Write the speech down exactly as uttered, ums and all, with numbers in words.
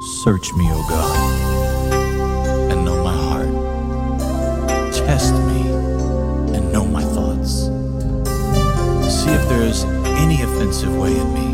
Search me, O God, and know my heart. Test me and know my thoughts. See if there is any offensive way in me,